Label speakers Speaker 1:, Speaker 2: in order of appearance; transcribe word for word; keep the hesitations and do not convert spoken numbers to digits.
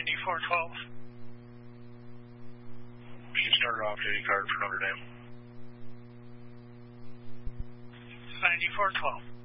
Speaker 1: ninety-four twelve.
Speaker 2: She started off J card for Notre Dame.
Speaker 1: ninety-four twelve.